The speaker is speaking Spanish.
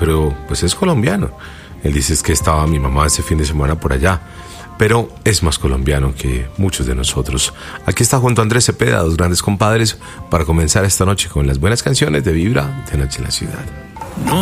pero pues es colombiano. Él dice es que estaba mi mamá ese fin de semana por allá, pero es más colombiano que muchos de nosotros. Aquí está junto a Andrés Cepeda, dos grandes compadres, para comenzar esta noche con las buenas canciones de Vibra de Noche en la Ciudad. No